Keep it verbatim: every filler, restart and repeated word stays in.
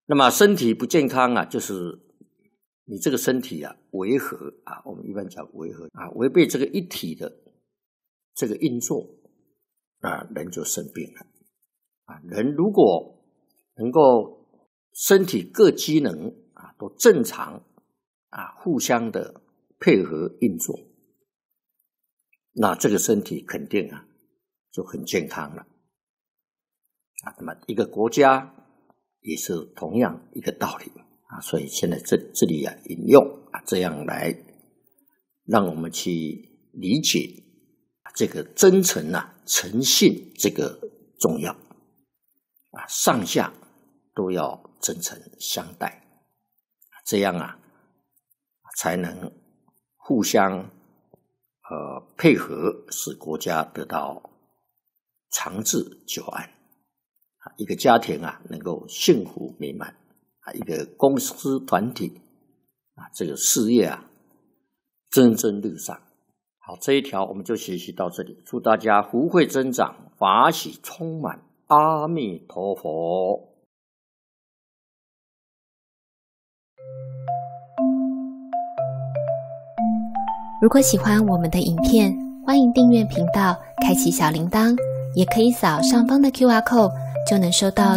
那么身体不健康啊，就是你这个身体啊违和啊，我们一般讲违和啊，违背这个一体的这个运作啊，人就生病了啊。人如果能够身体各机能啊都正常啊，互相的配合运作，那这个身体肯定啊就很健康了啊。那么一个国家也是同样一个道理啊，所以现在这这里啊引用啊，这样来让我们去理解这个真诚啊、诚信这个重要啊，上下都要真诚相待，这样啊才能互相呃配合，使国家得到长治久安。一个家庭啊能够幸福美满啊，一个公司团体啊这个事业啊蒸蒸日上。好，这一条我们就学习到这里，祝大家福慧增长，法喜充满，阿弥陀佛。 如果喜欢我们的影片，欢迎订阅频道，开启小铃铛，也可以扫上方的 Q R code，就能收到